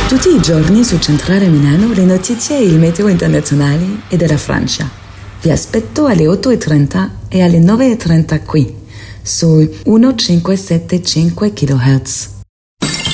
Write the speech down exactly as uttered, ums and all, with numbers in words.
Tutti i giorni su Centrale Milano le notizie e il meteo internazionali e della Francia. Vi aspetto alle otto e trenta e alle nove e trenta qui, su millecinquecentosettantacinque chilohertz.